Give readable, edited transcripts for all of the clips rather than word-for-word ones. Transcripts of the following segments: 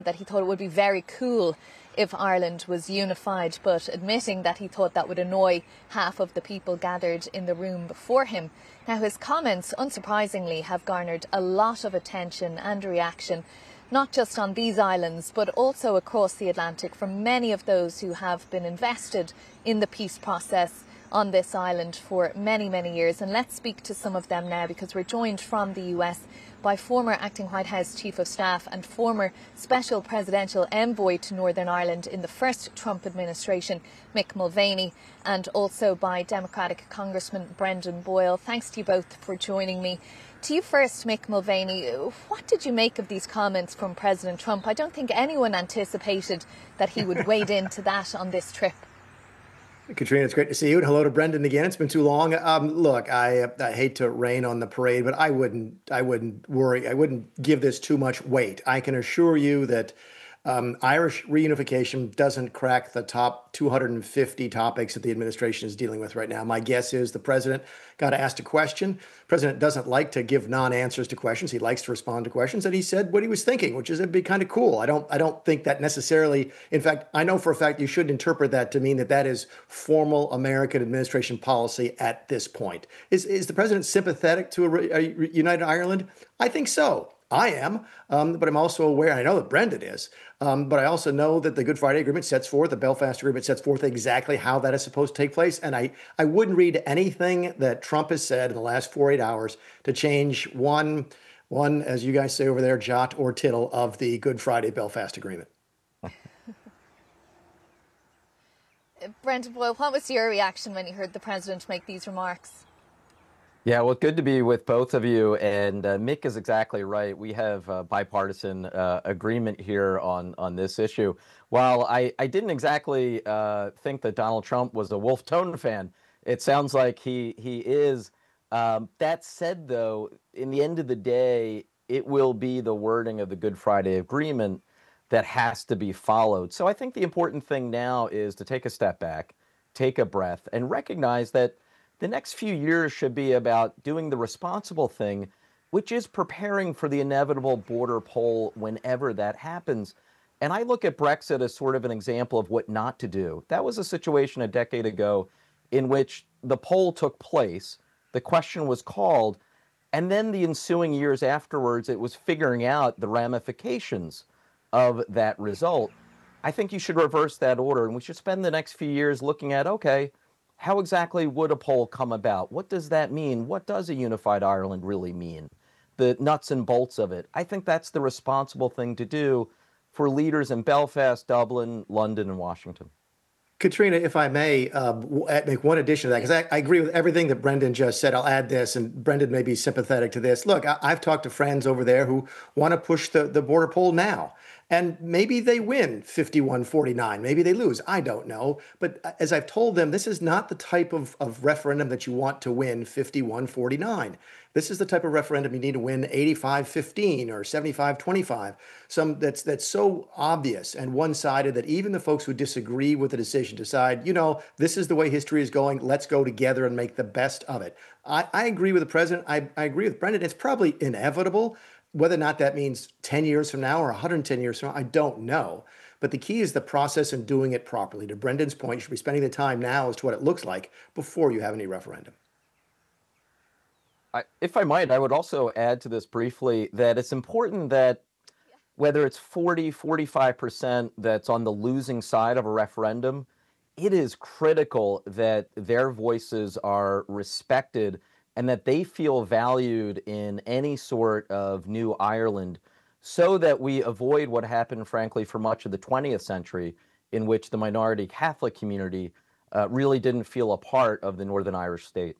that he thought it would be very cool if Ireland was unified, but admitting that he thought that would annoy half of the people gathered in the room before him. Now, his comments, unsurprisingly, have garnered a lot of attention and reaction, not just on these islands, but also across the Atlantic from many of those who have been invested in the peace process on this island for many, many years. And let's speak to some of them now, because we're joined from the US by former acting White House Chief of Staff and former Special Presidential Envoy to Northern Ireland in the first Trump administration, Mick Mulvaney, and also by Democratic Congressman Brendan Boyle. Thanks to you both for joining me. To you first, Mick Mulvaney, what did you make of these comments from President Trump? I don't think anyone anticipated that he would wade into that on this trip. Katrina, it's great to see you. And hello to Brendan again. It's been too long. Look, I hate to rain on the parade, but I wouldn't worry. I wouldn't give this too much weight. I can assure you that Irish reunification doesn't crack the top 250 topics that the administration is dealing with right now. My guess is the president got asked a question. The president doesn't like to give non-answers to questions. He likes to respond to questions, and he said what he was thinking, which is it'd be kind of cool. I don't think that necessarily. In fact, I know for a fact you shouldn't interpret that to mean that that is formal American administration policy at this point. Is the president sympathetic to a united Ireland? I think so. I am, but I'm also aware, and I know that Brendan is, but I also know that the Good Friday Agreement sets forth, the Belfast Agreement sets forth exactly how that is supposed to take place. And I wouldn't read anything that Trump has said in the last 48 hours to change one, as you guys say over there, jot or tittle of the Good Friday Belfast Agreement. Brendan Boyle, what was your reaction when you heard the president make these remarks? Yeah, well, good to be with both of you. And Mick is exactly right. We have bipartisan agreement here on this issue. While I didn't exactly think that Donald Trump was a Wolf Tone fan, it sounds like he is. That said, though, in the end of the day, it will be the wording of the Good Friday Agreement that has to be followed. So I think the important thing now is to take a step back, take a breath, and recognize that the next few years should be about doing the responsible thing, which is preparing for the inevitable border poll whenever that happens. And I look at Brexit as sort of an example of what not to do. That was a situation a decade ago in which the poll took place, the question was called, and then the ensuing years afterwards, it was figuring out the ramifications of that result. I think you should reverse that order, and we should spend the next few years looking at, okay, how exactly would a poll come about? What does that mean? What does a unified Ireland really mean? The nuts and bolts of it. I think that's the responsible thing to do for leaders in Belfast, Dublin, London, and Washington. Katrina, if I may make one addition to that, because I agree with everything that Brendan just said. I'll add this, and Brendan may be sympathetic to this. Look, I've talked to friends over there who want to push the border poll now. And maybe they win 51-49. Maybe they lose. I don't know. But as I've told them, this is not the type of referendum that you want to win 51-49. This is the type of referendum you need to win 85-15 or 75-25. That's so obvious and one-sided that even the folks who disagree with the decision decide, you know, this is the way history is going. Let's go together and make the best of it. I agree with the president. I agree with Brendan. It's probably inevitable. Whether or not that means 10 years from now or 110 years from now, I don't know. But the key is the process and doing it properly. To Brendan's point, you should be spending the time now as to what it looks like before you have any referendum. If I might, I would also add to this briefly that it's important that whether it's 45% that's on the losing side of a referendum, it is critical that their voices are respected and that they feel valued in any sort of new Ireland, so that we avoid what happened, frankly, for much of the 20th century, in which the minority Catholic community really didn't feel a part of the Northern Irish state.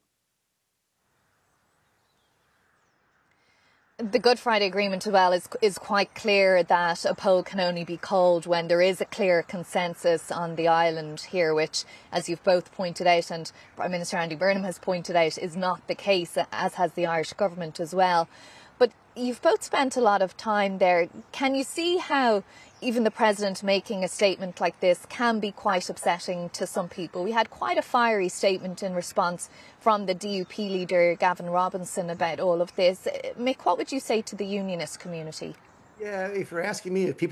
The Good Friday Agreement as well is quite clear that a poll can only be called when there is a clear consensus on the island here, which, as you've both pointed out and Prime Minister Andy Burnham has pointed out, is not the case, as has the Irish government as well. But you've both spent a lot of time there. Can you see how even the president making a statement like this can be quite upsetting to some people? We had quite a fiery statement in response from the DUP leader Gavin Robinson about all of this. Mick, what would you say to the unionist community? Yeah, if you're asking me if people